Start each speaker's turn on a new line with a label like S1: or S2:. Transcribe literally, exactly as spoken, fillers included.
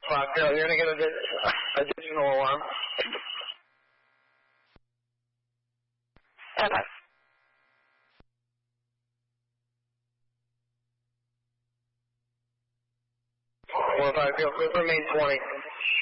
S1: Five, Bill, you're going to get a, a digital alarm.
S2: Bye-bye.
S1: Four, five, Bill, remain twenty.